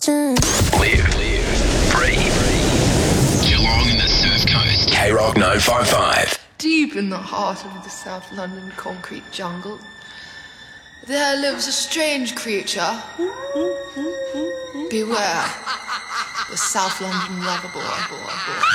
Live, breathe. Geelong in the Surf Coast. K-Rock 955. Deep in the heart of the South London concrete jungle, there lives a strange creature. Beware, the South London lover boy.